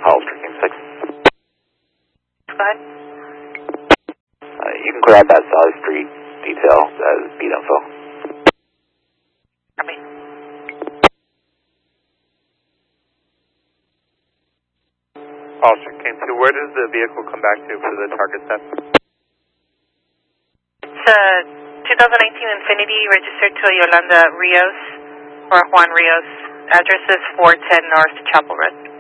Hollister King 6. Go ahead. You can clear out that Sally Street detail as beat info. Copy. Hollister King 2, where does the vehicle come back to for the target step? It's a 2019 Infiniti registered to Yolanda Rios or Juan Rios. Address is 410 North Chapel Road.